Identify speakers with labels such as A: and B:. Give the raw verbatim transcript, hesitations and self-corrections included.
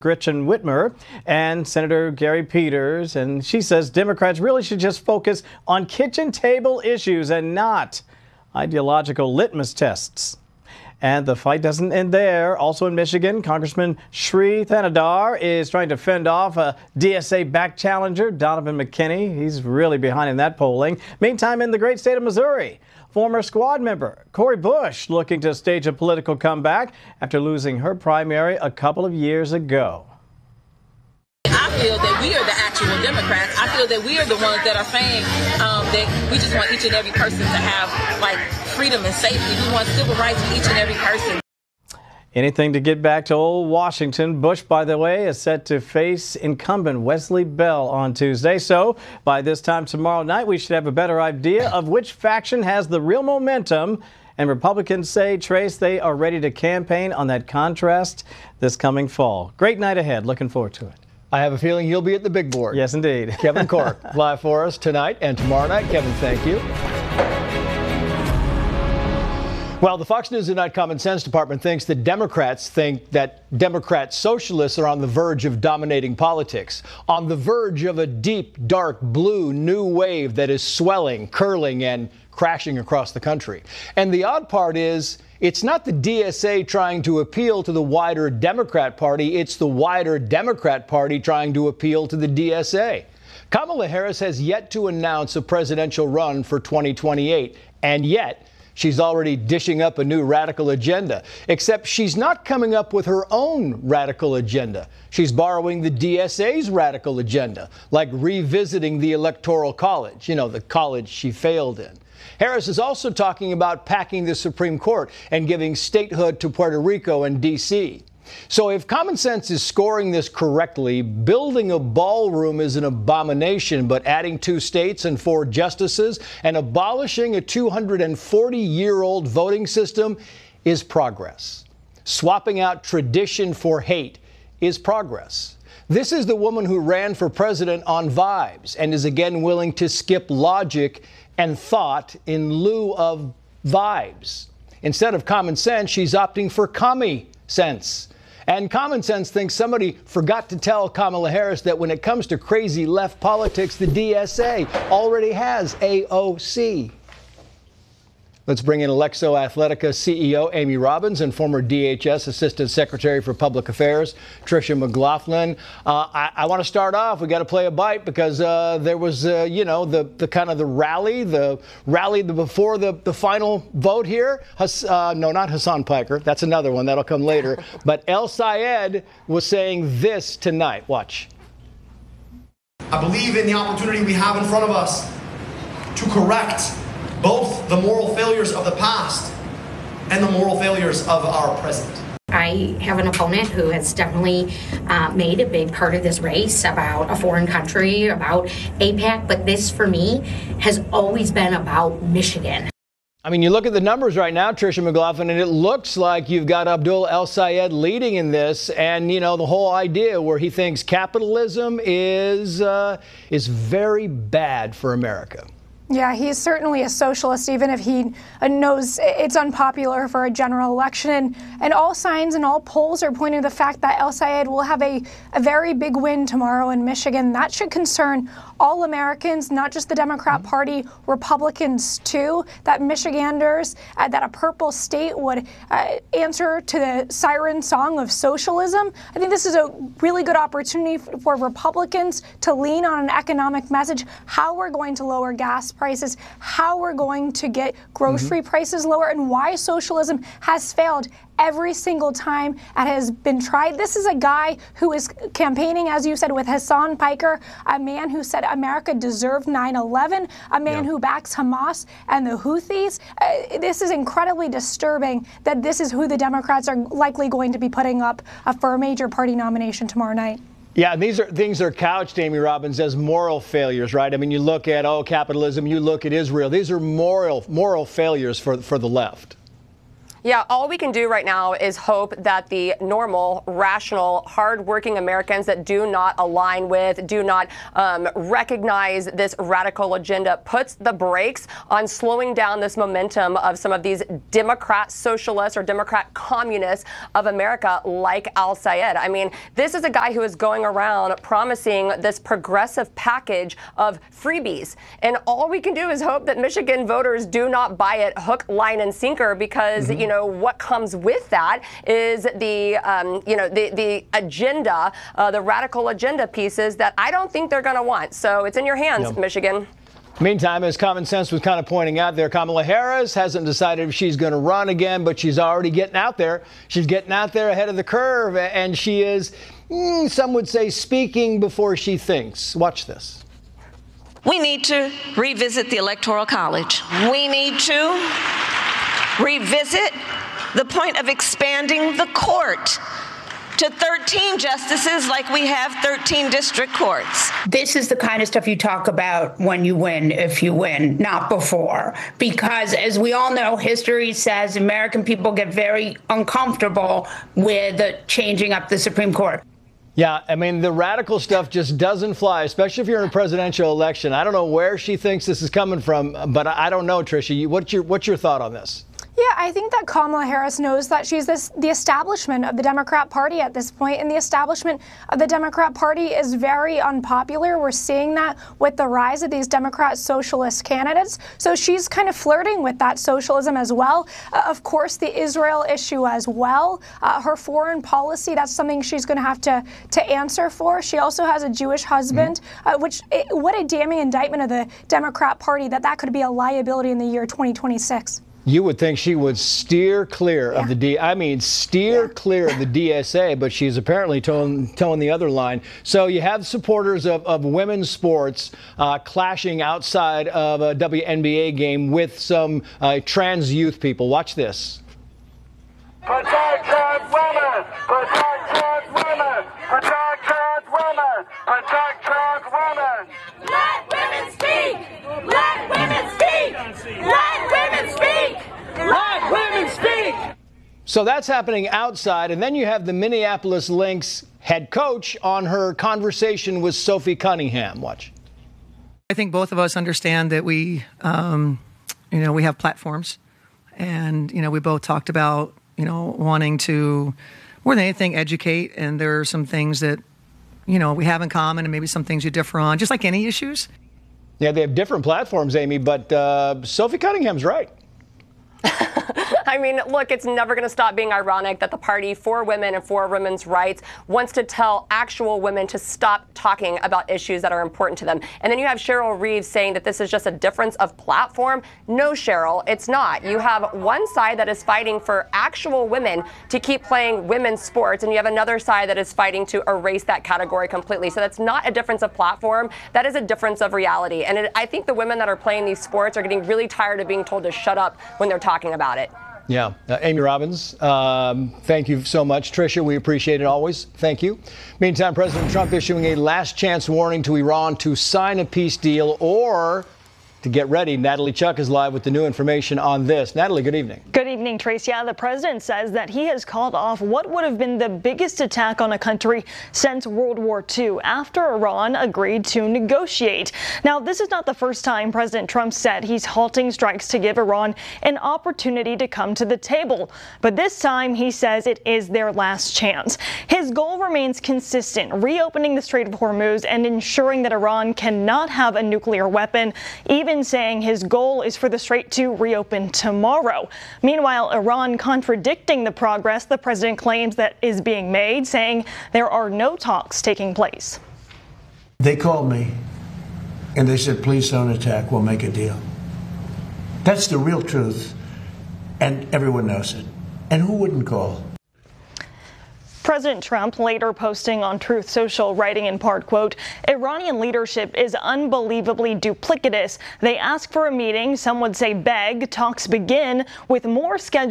A: Gretchen Whitmer and Senator Gary Peters, and she says Democrats really should just focus on kitchen table issues and not ideological litmus tests. And the fight doesn't end there. Also in Michigan, Congressman Sri Thanadar is trying to fend off a D S A-backed challenger, Donovan McKinney. He's really behind in that polling. Meantime, in the great state of Missouri, former squad member Cori Bush looking to stage a political comeback after losing her primary a couple of years ago.
B: I feel that we are the actual Democrats. I feel that we are the ones that are saying um, that we just want each and every person to have like freedom and safety. We want civil rights for each and every person.
A: Anything to get back to old Washington. Bush, by the way, is set to face incumbent Wesley Bell on Tuesday. So by this time tomorrow night, we should have a better idea of which faction has the real momentum. And Republicans say, Trace, they are ready to campaign on that contrast this coming fall. Great night ahead. Looking forward to it.
C: I have a feeling you'll be at the big board.
A: Yes, indeed.
C: Kevin Corke, live for us tonight and tomorrow night. Kevin, thank you. Well, the Fox News Tonight Common Sense Department thinks that Democrats think that Democrat socialists are on the verge of dominating politics, on the verge of a deep, dark blue new wave that is swelling, curling, and crashing across the country. And the odd part is, it's not the D S A trying to appeal to the wider Democrat Party. It's the wider Democrat Party trying to appeal to the D S A. Kamala Harris has yet to announce a presidential run for twenty twenty-eight, and yet she's already dishing up a new radical agenda, except she's not coming up with her own radical agenda. She's borrowing the D S A's radical agenda, like revisiting the Electoral College, you know, the college she failed in. Harris is also talking about packing the Supreme Court and giving statehood to Puerto Rico and D C. So if common sense is scoring this correctly, building a ballroom is an abomination, but adding two states and four justices and abolishing a two hundred forty year old voting system is progress. Swapping out tradition for hate is progress. This is the woman who ran for president on vibes and is again willing to skip logic and thought in lieu of vibes. Instead of common sense, she's opting for commie sense. And common sense thinks somebody forgot to tell Kamala Harris that when it comes to crazy left politics, the D S A already has A O C. Let's bring in Alexo Athletica C E O Amy Robbins and former D H S Assistant Secretary for Public Affairs Tricia McLaughlin. Uh, I, I want to start off. We got to play a bite because uh, there was, uh, you know, the the kind of the rally, the rally before the the final vote here. Has, uh, no, not Hassan Piker. That's another one that'll come later. But El Sayed was saying this tonight. Watch.
D: I believe in the opportunity we have in front of us to correct both the moral failures of the past and the moral failures of our present.
E: I have an opponent who has definitely uh, made a big part of this race about a foreign country, about AIPAC, but this for me has always been about Michigan.
C: I mean, you look at the numbers right now, Tricia McLaughlin, and it looks like you've got Abdul El Sayed leading in this. And, you know, the whole idea where he thinks capitalism is uh, is very bad for America.
F: Yeah, he's certainly a socialist, even if he knows it's unpopular for a general election. And, and all signs and all polls are pointing to the fact that El Sayed will have a, a very big win tomorrow in Michigan. That should concern all Americans, not just the Democrat Party, Republicans too, that Michiganders, uh, that a purple state would uh, answer to the siren song of socialism. I think this is a really good opportunity for Republicans to lean on an economic message, how we're going to lower gas prices, how we're going to get grocery mm-hmm. prices lower, and why socialism has failed every single time it has been tried. This is a guy who is campaigning, as you said, with Hassan Piker, a man who said America deserved nine eleven, a man yeah. who backs Hamas and the Houthis. Uh, this is incredibly disturbing that this is who the Democrats are likely going to be putting up uh, for a major party nomination tomorrow night.
C: Yeah, and these are things are couched, Amy Robbins, as moral failures, right? I mean, you look at, oh, capitalism, you look at Israel. These are moral moral failures for, for the left.
G: Yeah, all we can do right now is hope that the normal, rational, hardworking Americans that do not align with, do not um, recognize this radical agenda, puts the brakes on slowing down this momentum of some of these Democrat socialists or Democrat communists of America like Al Sayed. I mean, this is a guy who is going around promising this progressive package of freebies. And all we can do is hope that Michigan voters do not buy it hook, line, and sinker because, mm-hmm. you know, what comes with that is the, um, you know, the, the agenda, uh, the radical agenda pieces that I don't think they're going to want. So it's in your hands, yep. Michigan.
C: Meantime, as Common Sense was kind of pointing out there, Kamala Harris hasn't decided if she's going to run again, but she's already getting out there. She's getting out there ahead of the curve, and she is, mm, some would say, speaking before she thinks. Watch this.
H: We need to revisit the Electoral College. We need to revisit the point of expanding the court to thirteen justices like we have thirteen district courts.
I: This is the kind of stuff you talk about when you win, if you win, not before. Because as we all know, history says American people get very uncomfortable with changing up the Supreme Court.
C: Yeah, I mean, the radical stuff just doesn't fly, especially if you're in a presidential election. I don't know where she thinks this is coming from, but I don't know, Tricia. What's your, what's your thought on this?
F: Yeah, I think that Kamala Harris knows that she's this, the establishment of the Democrat Party at this point, and the establishment of the Democrat Party is very unpopular. We're seeing that with the rise of these Democrat socialist candidates. So she's kind of flirting with that socialism as well. Uh, of course, the Israel issue as well. Uh, her foreign policy, that's something she's going to have to to answer for. She also has a Jewish husband, mm-hmm. uh, which it, what a damning indictment of the Democrat Party that that could be a liability in the year twenty twenty-six.
C: You would think she would steer clear yeah. of the D. I mean, steer yeah. clear of the D S A, but she's apparently towing, towing the other line. So you have supporters of, of women's sports uh, clashing outside of a W N B A game with some uh, trans youth people. Watch this.
J: Protect trans women! Protect trans women! Protect trans women! Protect trans women!
K: Let women speak! Let women speak! Let women speak! Let women speak!
C: So that's happening outside, and then you have the Minneapolis Lynx head coach on her conversation with Sophie Cunningham. Watch.
L: I think both of us understand that we, um, you know, we have platforms, and you know, we both talked about, you know, wanting to, more than anything, educate, and there are some things that, you know, we have in common, and maybe some things you differ on, just like any issues.
C: Yeah, they have different platforms, Amy, but uh, Sophie Cunningham's right.
G: I mean, look, it's never going to stop being ironic that the party for women and for women's rights wants to tell actual women to stop talking about issues that are important to them. And then you have Cheryl Reeves saying that this is just a difference of platform. No, Cheryl, it's not. You have one side that is fighting for actual women to keep playing women's sports, and you have another side that is fighting to erase that category completely. So that's not a difference of platform. That is a difference of reality. And it, I think the women that are playing these sports are getting really tired of being told to shut up when they're talking about it.
C: Yeah. Uh, Amy Robbins, um, thank you so much. Tricia, we appreciate it always. Thank you. Meantime, President Trump issuing a last chance warning to Iran to sign a peace deal or to get ready. Natalie Chuck is live with the new information on this. Natalie, good evening.
M: Good evening, Trace. Yeah, the president says that he has called off what would have been the biggest attack on a country since World War Two after Iran agreed to negotiate. Now, this is not the first time President Trump said he's halting strikes to give Iran an opportunity to come to the table. But this time he says it is their last chance. His goal remains consistent, reopening the Strait of Hormuz and ensuring that Iran cannot have a nuclear weapon, even saying his goal is for the strait to reopen tomorrow. Meanwhile, Iran contradicting the progress the president claims that is being made, saying there are no talks taking place.
N: They called me and they said, please don't attack, we'll make a deal. That's the real truth, and everyone knows it. And who wouldn't call?
M: President Trump later posting on Truth Social, writing in part, quote, Iranian leadership is unbelievably duplicitous. They ask for a meeting, some would say beg, talks begin, with more scheduled